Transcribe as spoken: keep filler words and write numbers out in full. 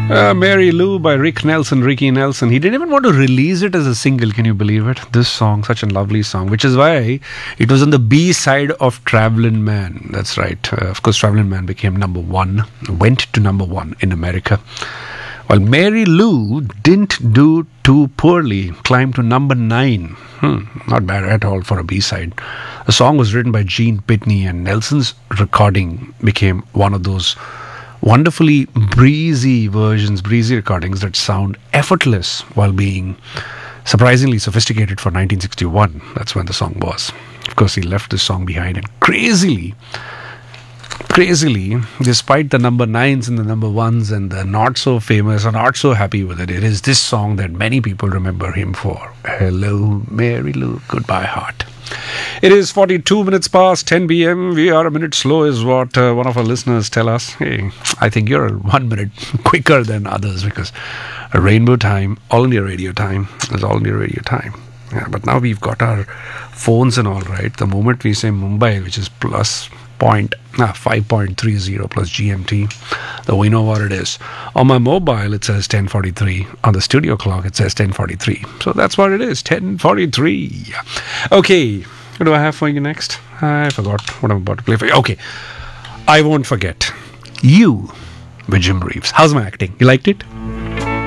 Uh, Mary Lou by Rick Nelson, Ricky Nelson. He didn't even want to release it as a single. Can you believe it? This song, such a lovely song, which is why it was on the B side of Travelin' Man. That's right. Uh, of course, Travelin' Man became number one, went to number one in America. While Mary Lou didn't do too poorly, climbed to number nine. Hmm, not bad at all for a B-side. The song was written by Gene Pitney, and Nelson's recording became one of those wonderfully breezy versions, breezy recordings that sound effortless while being surprisingly sophisticated for nineteen sixty-one. That's when the song was. Of course, he left this song behind, and crazily, Crazily, despite the number nines and the number ones and the not so famous or not so happy with it, it is this song that many people remember him for. Hello, Mary Lou, goodbye, heart. It is forty-two minutes past ten p.m. We are a minute slow is what uh, one of our listeners tell us. Hey, I think you're one minute quicker than others because a rainbow time, all India radio time is all India radio time. Yeah, but now we've got our phones and all right. The moment we say Mumbai, which is plus point ah, five point three zero plus G M T, though we know what it is. On my mobile it says ten forty-three. On the studio clock it says ten forty-three. So that's what it is, ten forty-three. Okay, what do I have for you next? I forgot what I'm about to play for you. Okay, I Won't Forget You with Jim Reeves. How's my acting? You liked it?